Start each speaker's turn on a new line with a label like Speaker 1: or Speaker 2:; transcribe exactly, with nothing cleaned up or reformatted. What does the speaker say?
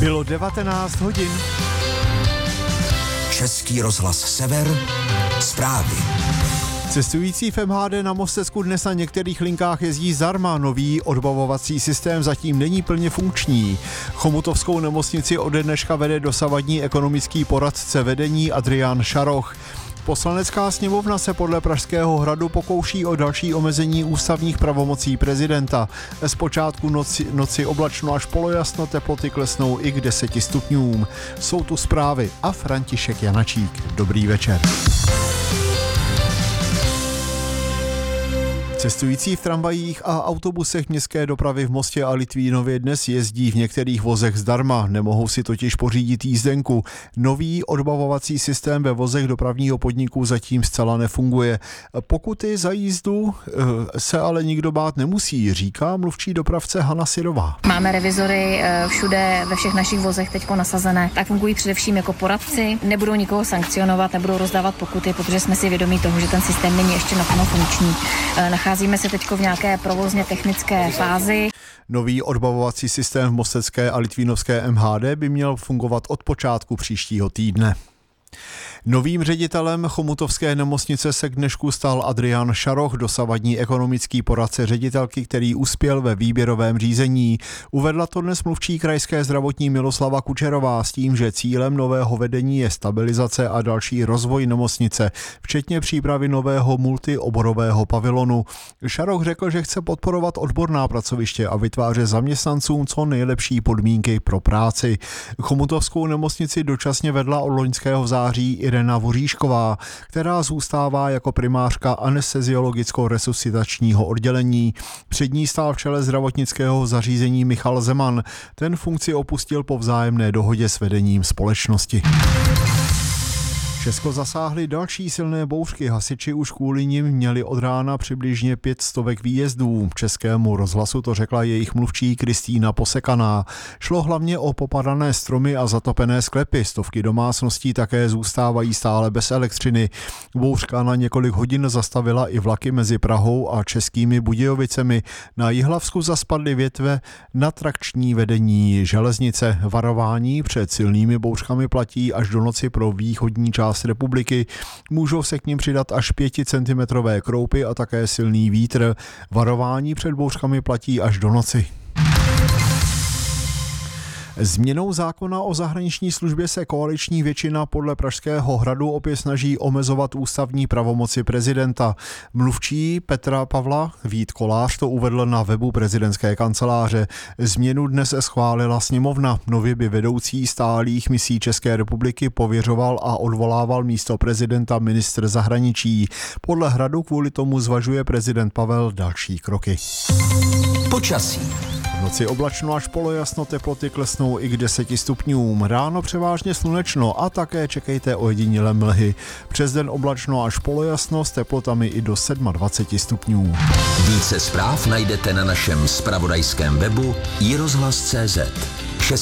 Speaker 1: Bylo devatenáct hodin.
Speaker 2: Český rozhlas Sever, zprávy.
Speaker 1: Cestující v M H D na Mostecku dnes na některých linkách jezdí zdarma. Nový odbavovací systém zatím není plně funkční. Chomutovskou nemocnici ode dneška vede dosavadní ekonomický poradce vedení Adrián Šaroch. Poslanecká sněmovna se podle Pražského hradu pokouší o další omezení ústavních pravomocí prezidenta. Z počátku noci, noci oblačno až polojasno, teploty klesnou i k deseti stupňům. Jsou tu zprávy a František Janačík. Dobrý večer. Cestující v tramvajích a autobusech městské dopravy v Mostě a Litvínově dnes jezdí v některých vozech zdarma, nemohou si totiž pořídit jízdenku. Nový odbavovací systém ve vozech dopravního podniku zatím zcela nefunguje. Pokuty za jízdu se ale nikdo bát nemusí, říká mluvčí dopravce Hana Syrová.
Speaker 3: Máme revizory všude ve všech našich vozech teďko nasazené, tak fungují především jako poradci, nebudou nikoho sankcionovat, nebudou rozdávat pokuty, protože jsme si vědomí toho, že ten systém není ještě naplno funkční. Nacházíme se teď v nějaké provozně technické fázi.
Speaker 1: Nový odbavovací systém v mostecké a litvínovské M H D by měl fungovat od počátku příštího týdne. Novým ředitelem Chomutovské nemocnice se k dnešku stal Adrián Šaroch, dosavadní ekonomický poradce ředitelky, který uspěl ve výběrovém řízení. Uvedla to dnes mluvčí krajské zdravotní Miloslava Kučerová s tím, že cílem nového vedení je stabilizace a další rozvoj nemocnice, včetně přípravy nového multioborového pavilonu. Šaroch řekl, že chce podporovat odborná pracoviště a vytvářet zaměstnancům co nejlepší podmínky pro práci. Chomutovskou nemocnici dočasně vedla od loňského září Irena Voříšková, která zůstává jako primářka anesteziologicko-resuscitačního oddělení. Před ní stál v čele zdravotnického zařízení Michal Zeman. Ten funkci opustil po vzájemné dohodě s vedením společnosti. Česko zasáhly další silné bouřky, hasiči už kvůli nim měli od rána přibližně pět stovek výjezdů. Českému rozhlasu to řekla jejich mluvčí Kristýna Posekaná. Šlo hlavně o popadané stromy a zatopené sklepy, stovky domácností také zůstávají stále bez elektřiny. Bouřka na několik hodin zastavila i vlaky mezi Prahou a Českými Budějovicemi. Na Jihlavsku zaspadly větve na trakční vedení železnice. Varování před silnými bouřkami platí až do noci pro východní část republiky. Můžou se k nim přidat až pěticentimetrové kroupy a také silný vítr. Varování před bouřkami platí až do noci. Změnou zákona o zahraniční službě se koaliční většina podle Pražského hradu opět snaží omezovat ústavní pravomoci prezidenta. Mluvčí Petra Pavla Vít Kolář to uvedl na webu prezidentské kanceláře. Změnu dnes schválila sněmovna. Nově by vedoucí stálých misí České republiky pověřoval a odvolával místo prezidenta ministr zahraničí. Podle hradu kvůli tomu zvažuje prezident Pavel další kroky.
Speaker 2: Počasí.
Speaker 1: V noci oblačno až polojasno, teploty klesnou i k deseti stupňům. Ráno převážně slunečno a také čekejte ojedinělé mlhy. Přes den oblačno až polojasno s teplotami i do dvacet sedm stupňů.
Speaker 2: Více zpráv najdete na našem zpravodajském webu i rozhlas tečka cé zet.